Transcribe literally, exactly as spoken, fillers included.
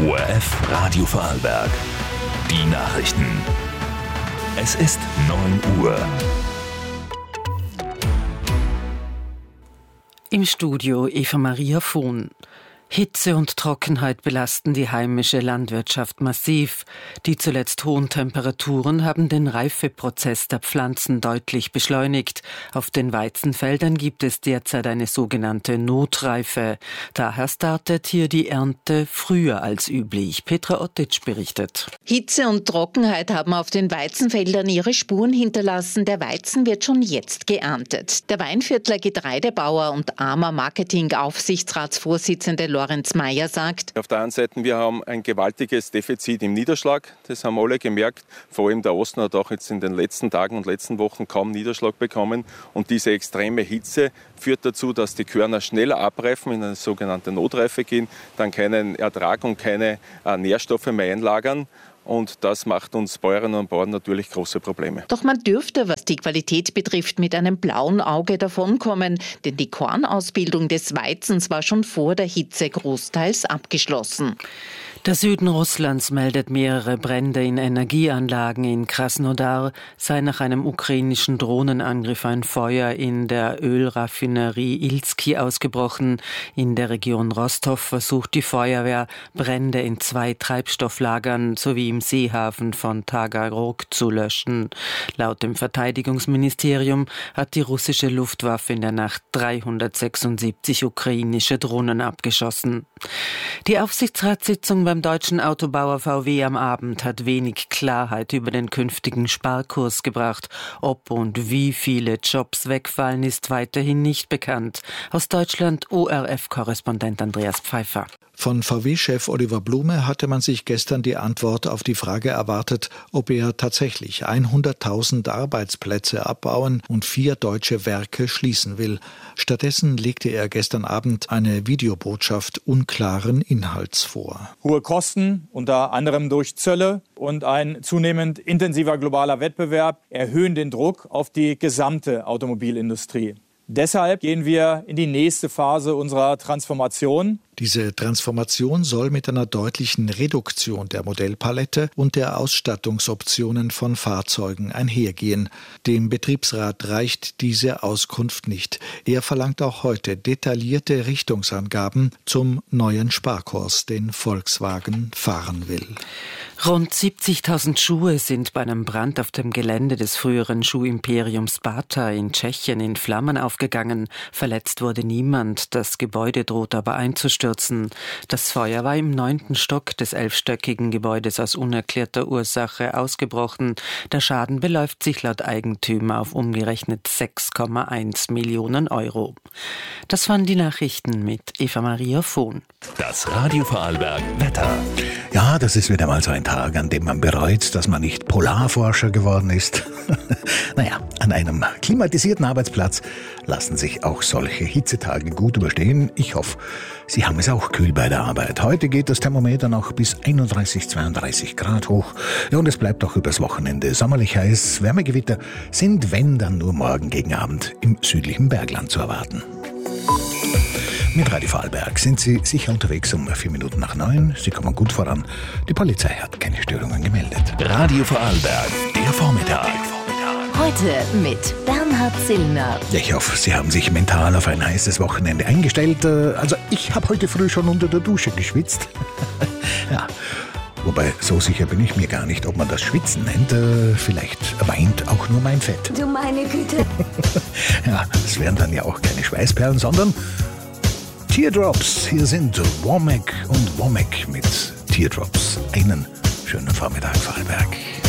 O R F Radio Vorarlberg. Die Nachrichten. Es ist neun Uhr. Im Studio Eva Maria Vohn. Hitze und Trockenheit belasten die heimische Landwirtschaft massiv. Die zuletzt hohen Temperaturen haben den Reifeprozess der Pflanzen deutlich beschleunigt. Auf den Weizenfeldern gibt es derzeit eine sogenannte Notreife. Daher startet hier die Ernte früher als üblich. Petra Ottic berichtet. Hitze und Trockenheit haben auf den Weizenfeldern ihre Spuren hinterlassen. Der Weizen wird schon jetzt geerntet. Der Weinviertler Getreidebauer und A M A Marketing-Aufsichtsratsvorsitzende Lorenz Meyer sagt: Auf der einen Seite, wir haben ein gewaltiges Defizit im Niederschlag. Das haben alle gemerkt. Vor allem der Osten hat auch jetzt in den letzten Tagen und letzten Wochen kaum Niederschlag bekommen. Und diese extreme Hitze führt dazu, dass die Körner schneller abreifen, in eine sogenannte Notreife gehen, dann keinen Ertrag und keine äh, Nährstoffe mehr einlagern. Und das macht uns Bäuerinnen und Bauern natürlich große Probleme. Doch man dürfte, was die Qualität betrifft, mit einem blauen Auge davonkommen. Denn die Kornausbildung des Weizens war schon vor der Hitze großteils abgeschlossen. Der Süden Russlands meldet mehrere Brände in Energieanlagen. In Krasnodar sei nach einem ukrainischen Drohnenangriff ein Feuer in der Ölraffinerie Ilzki ausgebrochen. In der Region Rostov versucht die Feuerwehr, Brände in zwei Treibstofflagern sowie im Seehafen von Tagarog zu löschen. Laut dem Verteidigungsministerium hat die russische Luftwaffe in der Nacht dreihundertsechsundsiebzig ukrainische Drohnen abgeschossen. Die Aufsichtsratssitzung beim deutschen Autobauer V W am Abend hat wenig Klarheit über den künftigen Sparkurs gebracht. Ob und wie viele Jobs wegfallen, ist weiterhin nicht bekannt. Aus Deutschland O R F-Korrespondent Andreas Pfeiffer. Von V W-Chef Oliver Blume hatte man sich gestern die Antwort auf die Frage erwartet, ob er tatsächlich hunderttausend Arbeitsplätze abbauen und vier deutsche Werke schließen will. Stattdessen legte er gestern Abend eine Videobotschaft unklaren Inhalts vor. Hohe Kosten, unter anderem durch Zölle, und ein zunehmend intensiver globaler Wettbewerb erhöhen den Druck auf die gesamte Automobilindustrie. Deshalb gehen wir in die nächste Phase unserer Transformation. Diese Transformation soll mit einer deutlichen Reduktion der Modellpalette und der Ausstattungsoptionen von Fahrzeugen einhergehen. Dem Betriebsrat reicht diese Auskunft nicht. Er verlangt auch heute detaillierte Richtungsangaben zum neuen Sparkurs, den Volkswagen fahren will. Rund siebzigtausend Schuhe sind bei einem Brand auf dem Gelände des früheren Schuhimperiums Bata in Tschechien in Flammen aufgegangen. Verletzt wurde niemand, das Gebäude droht aber einzustürzen. Das Feuer war im neunten Stock des elfstöckigen Gebäudes aus unerklärter Ursache ausgebrochen. Der Schaden beläuft sich laut Eigentümer auf umgerechnet sechs Komma eins Millionen Euro. Das waren die Nachrichten mit Eva Maria Vohn. Das Radio Vorarlberg Wetter. Ja, das ist wieder mal so ein Tag, an dem man bereut, dass man nicht Polarforscher geworden ist. Naja, an einem klimatisierten Arbeitsplatz lassen sich auch solche Hitzetage gut überstehen. Ich hoffe, Sie haben es auch kühl bei der Arbeit. Heute geht das Thermometer noch bis einunddreißig, zweiunddreißig Grad hoch. Ja, und es bleibt auch übers Wochenende sommerlich heiß. Wärmegewitter sind, wenn, dann nur morgen gegen Abend im südlichen Bergland zu erwarten. Mit Radio Vorarlberg sind Sie sicher unterwegs um vier Minuten nach neun. Sie kommen gut voran. Die Polizei hat keine Störungen gemeldet. Radio Vorarlberg, der Vormittag. Heute mit Bernhard Zillner. Ich hoffe, Sie haben sich mental auf ein heißes Wochenende eingestellt. Also ich habe heute früh schon unter der Dusche geschwitzt. Ja, wobei so sicher bin ich mir gar nicht, ob man das Schwitzen nennt. Vielleicht weint auch nur mein Fett. Du meine Güte. Ja, es wären dann ja auch keine Schweißperlen, sondern Teardrops. Hier sind Womack und Womack mit Teardrops. Einen schönen Vormittag, Vorarlberg.